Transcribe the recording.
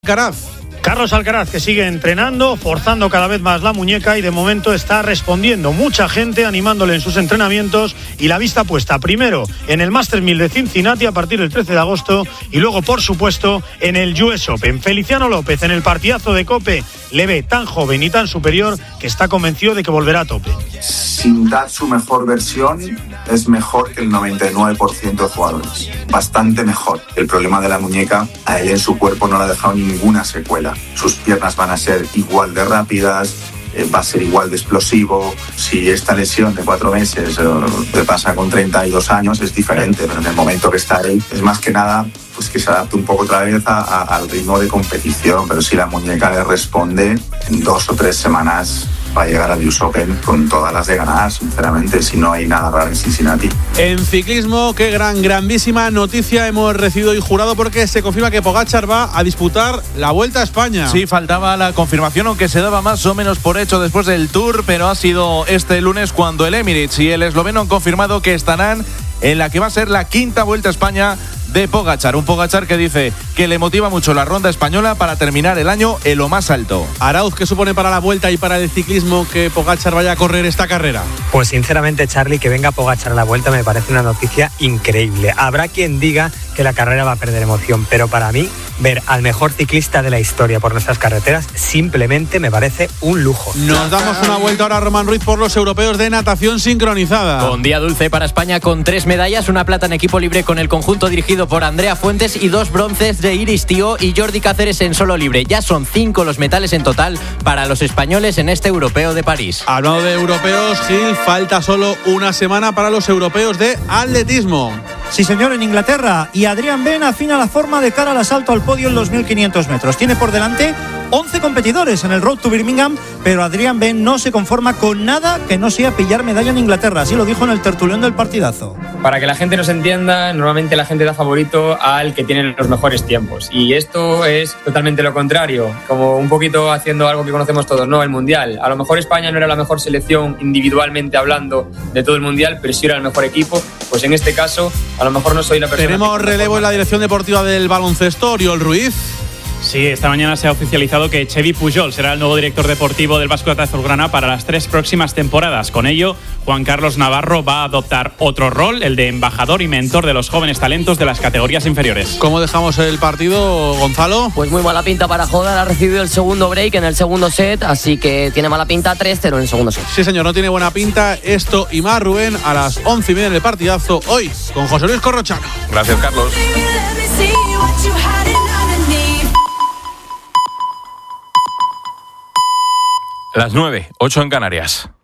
Alcaraz. Carlos Alcaraz, que sigue entrenando, forzando cada vez más la muñeca y de momento está respondiendo. Mucha gente animándole en sus entrenamientos y la vista puesta primero en el Masters 1000 de Cincinnati a partir del 13 de agosto y luego, por supuesto, en el US Open. Feliciano López en el partidazo de COPE le ve tan joven y tan superior que está convencido de que volverá a tope. Sin dar su mejor versión, es mejor que el 99% de jugadores. Bastante mejor. El problema de la muñeca, a él en su cuerpo no le ha dejado ninguna secuela. Sus piernas van a ser igual de rápidas, va a ser igual de explosivo. Si esta lesión de 4 meses te pasa con 32 años, es diferente, pero en el momento que está él, es más que nada pues que se adapte un poco otra vez al ritmo de competición. Pero si la muñeca le responde, en 2 o 3 semanas va a llegar al US Open con todas las de ganar, sinceramente, si no hay nada raro en Cincinnati. En ciclismo, qué grandísima noticia hemos recibido y jurado, porque se confirma que Pogačar va a disputar la Vuelta a España. Sí, faltaba la confirmación, aunque se daba más o menos por hecho después del Tour, pero ha sido este lunes cuando el Emirates y el esloveno han confirmado que estarán en la que va a ser la quinta Vuelta a España de Pogačar. Un Pogačar que dice que le motiva mucho la ronda española para terminar el año en lo más alto. Arauz, ¿qué supone para la Vuelta y para el ciclismo que Pogačar vaya a correr esta carrera? Pues sinceramente, Charly, que venga Pogačar a la Vuelta me parece una noticia increíble. Habrá quien diga que la carrera va a perder emoción, pero para mí, ver al mejor ciclista de la historia por nuestras carreteras simplemente me parece un lujo. Nos damos una vuelta ahora, Román Ruiz, por los europeos de natación sincronizada. Con día dulce para España, con 3 medallas, una plata en equipo libre con el conjunto dirigido por Andrea Fuentes y 2 bronces de Iris Tío y Jordi Cáceres en solo libre. Ya son 5 los metales en total para los españoles en este europeo de París. Hablando de europeos, Gil, falta solo una semana para los europeos de atletismo. Sí, señor, en Inglaterra. Y Adrián Ben afina la forma de cara al asalto al podio en los 1500 metros. Tiene por delante 11 competidores en el Road to Birmingham, pero Adrián Ben no se conforma con nada que no sea pillar medalla en Inglaterra. Así lo dijo en el tertulión del partidazo. Para que la gente nos entienda, normalmente la gente da favorito al que tiene los mejores tiempos. Y esto es totalmente lo contrario, como un poquito haciendo algo que conocemos todos, ¿no? El Mundial. A lo mejor España no era la mejor selección individualmente hablando de todo el Mundial, pero sí era el mejor equipo. Pues en este caso, a lo mejor no soy la persona... Tenemos relevo en la dirección deportiva del baloncesto, Oriol Ruiz. Sí, esta mañana se ha oficializado que Xevi Pujol será el nuevo director deportivo del Básquet Azulgrana para las 3 próximas temporadas. Con ello, Juan Carlos Navarro va a adoptar otro rol, el de embajador y mentor de los jóvenes talentos de las categorías inferiores. ¿Cómo dejamos el partido, Gonzalo? Pues muy mala pinta para Jodar, ha recibido el segundo break en el segundo set, así que tiene mala pinta, 3-0 en el segundo set. Sí, señor, no tiene buena pinta. Esto y más, Rubén, a las 11:30 en el partidazo, hoy, con José Luis Corrochano. Gracias, Carlos. Las 9:08 en Canarias.